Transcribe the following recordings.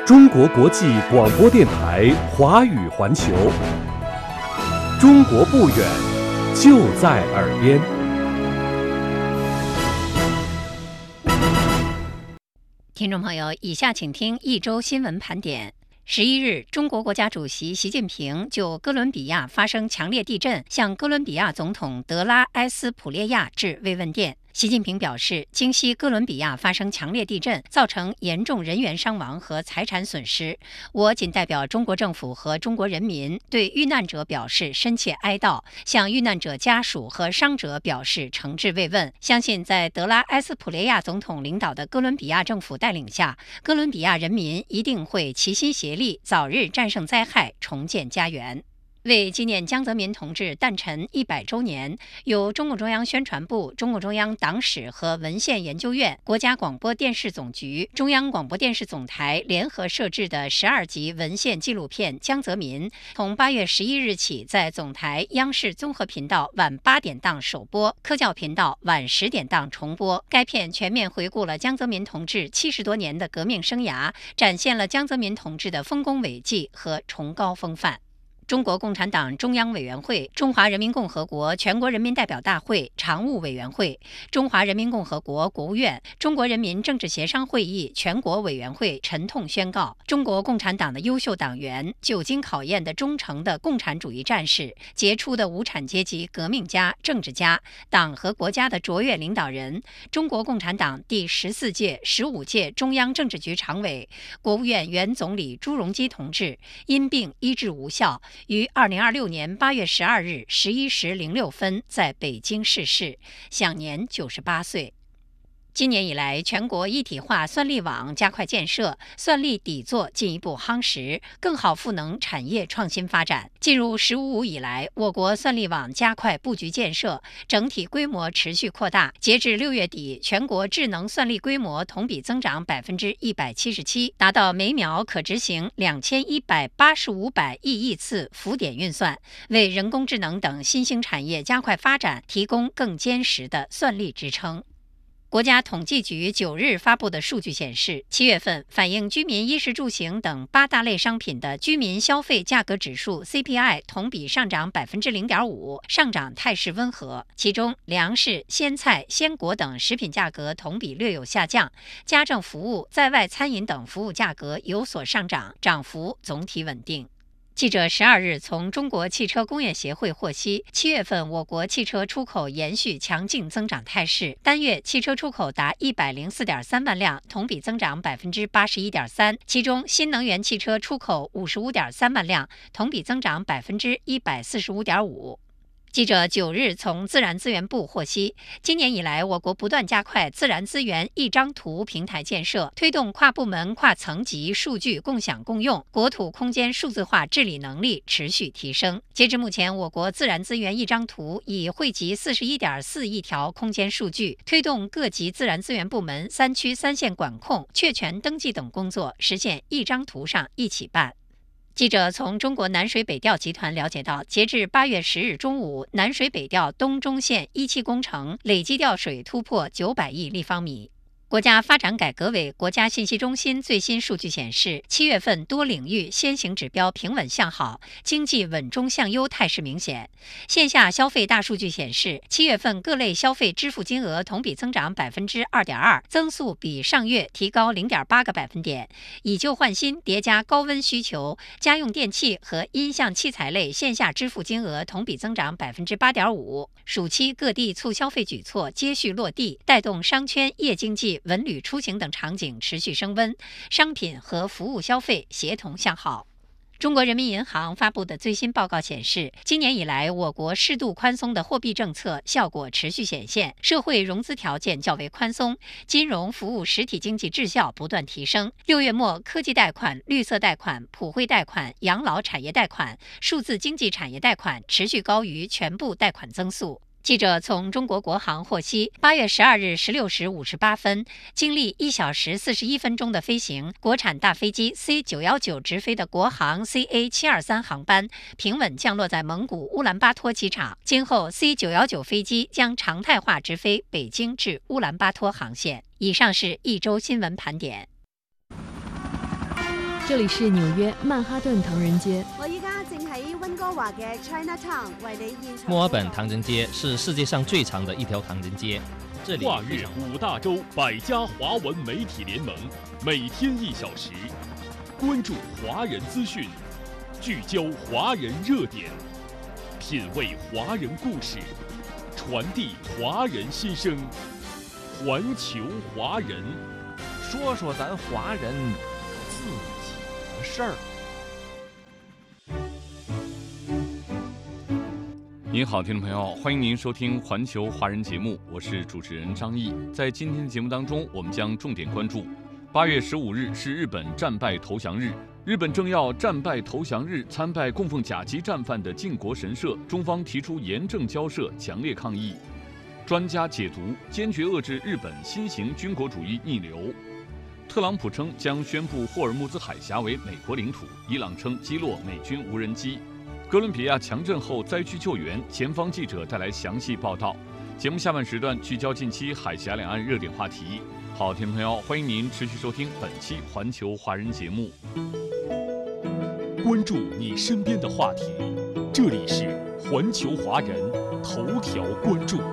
中国国际广播电台华语环球，中国不远，就在耳边。 听众朋友，以下请听一周新闻盘点。11日，中国国家主席习近平就哥伦比亚发生强烈地震，向哥伦比亚总统德拉埃斯普列亚致慰问电。习近平表示，今夕哥伦比亚发生强烈地震，造成严重人员伤亡和财产损失。我谨代表中国政府和中国人民对遇难者表示深切哀悼，向遇难者家属和伤者表示诚挚慰问。相信在德拉埃斯普列亚总统领导的哥伦比亚政府带领下，哥伦比亚人民一定会齐心协力，早日战胜灾害，重建家园。为纪念江泽民同志诞辰100周年，由中共中央宣传部、中共中央党史和文献研究院、国家广播电视总局、中央广播电视总台联合摄制的12集文献纪录片《江泽民》，从8月11日起在总台央视综合频道晚8点档首播，科教频道晚10点档重播。该片全面回顾了江泽民同志70多年的革命生涯，展现了江泽民同志的丰功伟绩和崇高风范。中国共产党中央委员会、中华人民共和国全国人民代表大会常务委员会、中华人民共和国国务院、中国人民政治协商会议全国委员会沉痛宣告：中国共产党的优秀党员、久经考验的忠诚的共产主义战士、杰出的无产阶级革命家、政治家、党和国家的卓越领导人，中国共产党第14届、15届中央政治局常委、国务院原总理朱镕基同志因病医治无效，于2026年8月12日11时06分在北京逝世，享年98岁。今年以来，全国一体化算力网加快建设，算力底座进一步夯实，更好赋能产业创新发展。进入“15+5”以来，我国算力网加快布局建设，整体规模持续扩大。截至6月底，全国智能算力规模同比增长177%，达到每秒可执行2185亿亿次浮点运算，为人工智能等新兴产业加快发展提供更坚实的算力支撑。国家统计局9日发布的数据显示，7月份反映居民衣食住行等8大类商品的居民消费价格指数 CPI 同比上涨0.5%，上涨态势温和。其中，粮食、鲜菜、鲜果等食品价格同比略有下降，家政服务、在外餐饮等服务价格有所上涨，涨幅总体稳定。记者12日从中国汽车工业协会获悉，7月份我国汽车出口延续强劲增长态势，单月汽车出口达104.3万辆，同比增长81.3%，其中新能源汽车出口55.3万辆，同比增长145.5%。记者9日从自然资源部获悉，今年以来，我国不断加快自然资源一张图平台建设，推动跨部门、跨层级数据共享共用，国土空间数字化治理能力持续提升。截至目前，我国自然资源一张图已汇集41.4亿条空间数据，推动各级自然资源部门3区3县管控、确权登记等工作实现一张图上一起办。记者从中国南水北调集团了解到，截至8月10日中午，南水北调东中线1期工程累计调水突破900亿立方米。国家发展改革委国家信息中心最新数据显示，7月份多领域先行指标平稳向好，经济稳中向优态势明显。线下消费大数据显示，7月份各类消费支付金额同比增长2.2%，增速比上月提高0.8个百分点。以旧换新叠加高温需求，家用电器和音像器材类线下支付金额同比增长8.5%。暑期各地促消费举措接续落地，带动商圈、夜经济、文旅出行等场景持续升温，商品和服务消费协同向好。中国人民银行发布的最新报告显示，今年以来，我国适度宽松的货币政策效果持续显现，社会融资条件较为宽松，金融服务实体经济质效不断提升。6月末，科技贷款、绿色贷款、普惠贷款、养老产业贷款、数字经济产业贷款持续高于全部贷款增速。记者从中国国航获悉，8月12日16时58分，经历1小时41分钟的飞行，国产大飞机 C919 直飞的国航 CA723 航班平稳降落在蒙古乌兰巴托机场。今后 C919 飞机将常态化直飞北京至乌兰巴托航线。以上是一周新闻盘点。 这里是纽約曼哈頓唐人街。 我依家正喺溫哥華嘅 Chinatown 為你現場。 墨爾本唐人街是世界上最長的一條唐人街。這裡跨越5大洲100家華文媒體聯盟，每天1小時，關注華人資訊，聚焦華人熱點，品味華人故事，傳遞華人心聲，環球華人， 說說咱華人自己的事兒。 您好，听众朋友，欢迎您收听环球华人节目，我是主持人张毅。在今天的节目当中，我们将重点关注8月15日是日本战败投降日，日本政要战败投降日参拜供奉甲级战犯的靖国神社，中方提出严正交涉，强烈抗议。专家解读，坚决遏制日本新型军国主义逆流。特朗普称将宣布霍尔木兹海峡为美国领土，伊朗称击落美军无人机。哥伦比亚强震后灾区救援，前方记者带来详细报道。节目下半时段聚焦近期海峡两岸热点话题。好，听众朋友，欢迎您持续收听本期环球华人节目。 关注你身边的话题，这里是环球华人头条关注。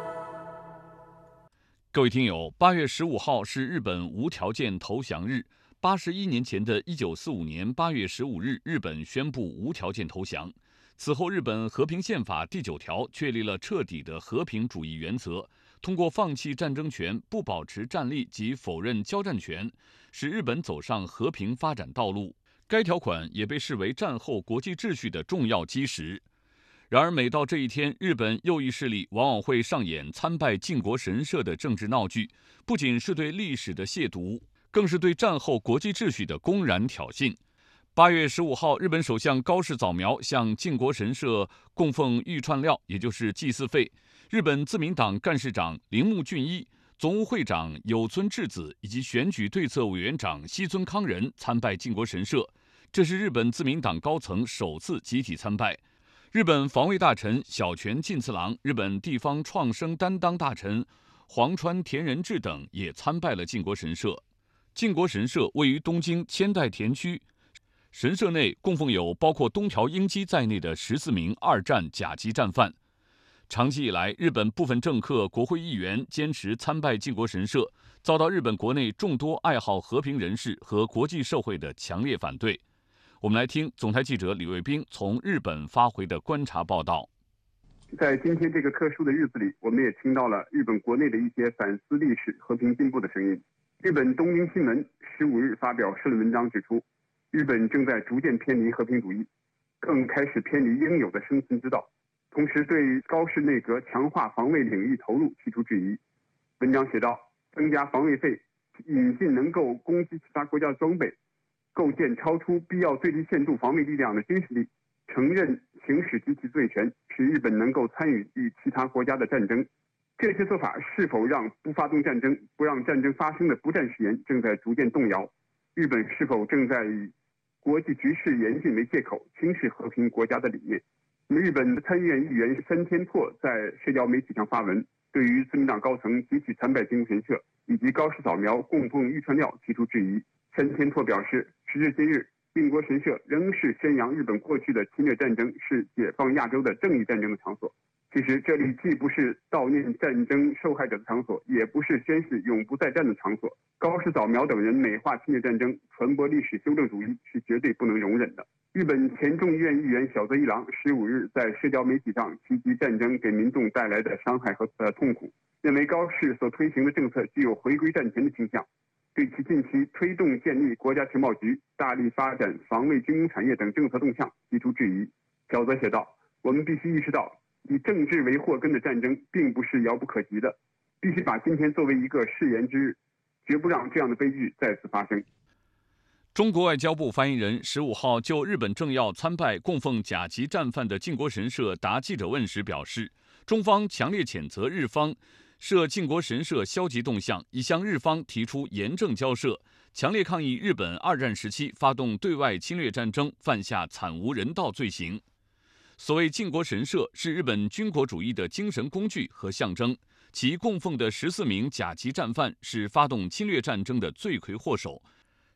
各位听友，8月15号是日本无条件投降日。81年前的1945年8月15日，日本宣布无条件投降。此后，日本和平宪法第9条确立了彻底的和平主义原则，通过放弃战争权、不保持战力及否认交战权，使日本走上和平发展道路。该条款也被视为战后国际秩序的重要基石。然而，每到这一天，日本右翼势力往往会上演参拜靖国神社的政治闹剧，不仅是对历史的亵渎，更是对战后国际秩序的公然挑衅。8月15号，日本首相高市早苗向靖国神社供奉御串料，也就是祭祀费。日本自民党干事长铃木俊一、总务会长有村智子以及选举对策委员长西村康人参拜靖国神社，这是日本自民党高层首次集体参拜。日本防卫大臣小泉进次郎、日本地方创生担当大臣黄川田仁志等也参拜了靖国神社。靖国神社位于东京千代田区，神社内供奉有包括东条英机在内的14名2战甲级战犯。长期以来，日本部分政客、国会议员坚持参拜靖国神社，遭到日本国内众多爱好和平人士和国际社会的强烈反对。我们来听总台记者李卫兵从日本发回的观察报道。 在今天这个特殊的日子里，我们也听到了日本国内的一些反思历史、和平进步的声音。日本东京新闻15日发表社论文章指出，日本正在逐渐偏离和平主义，更开始偏离应有的生存之道，同时对高市内阁强化防卫领域投入提出质疑。文章写道，增加防卫费，引进能够攻击其他国家的装备，构建超出必要最低限度防卫力量的军事力，承认行使集体自卫权，使日本能够参与与其他国家的战争。这些做法是否让不发动战争、不让战争发生的不战誓言正在逐渐动摇？日本是否正在以国际局势严峻为借口，轻视和平国家的理念？日本的参议院议员山田拓在社交媒体上发文，对于自民党高层集体参拜靖国神社以及高市早苗供奉御串料提出质疑。山田拓表示，时至今日，靖国神社仍是宣扬日本过去的侵略战争是解放亚洲的正义战争的场所。其实这里既不是悼念战争受害者的场所，也不是宣誓永不再战的场所。高市早苗等人美化侵略战争，传播历史修正主义是绝对不能容忍的。日本前众议院议员小泽一郎15日在社交媒体上提及战争给民众带来的伤害和痛苦，认为高市所推行的政策具有回归战前的倾向，对其近期推动建立国家情报局、大力发展防卫军工产业等政策动向提出质疑。小泽写道，我们必须意识到，以政治为祸根的战争并不是遥不可及的，必须把今天作为一个誓言之日，绝不让这样的悲剧再次发生。 中国外交部发言人15号就日本政要参拜供奉甲级战犯的靖国神社答记者问时表示，中方强烈谴责日方涉靖国神社消极动向，已向日方提出严正交涉，强烈抗议日本2战时期发动对外侵略战争，犯下惨无人道罪行。所谓靖国神社是日本军国主义的精神工具和象征，其供奉的14名甲级战犯是发动侵略战争的罪魁祸首，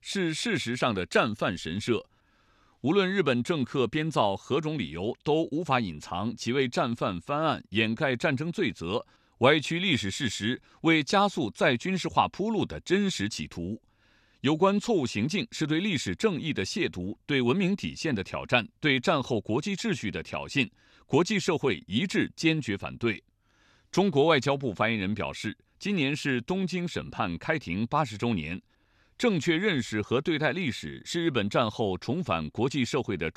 是事实上的战犯神社。无论日本政客编造何种理由，都无法隐藏其为战犯翻案、掩盖战争罪责、歪曲历史事实、为加速再军事化铺路的真实企图。有关错误行径是对历史正义的亵渎，对文明底线的挑战，对战后国际秩序的挑衅，国际社会一致坚决反对。中国外交部发言人表示，今年是东京审判开庭80周年，正确认识和对待历史是日本战后重返国际社会的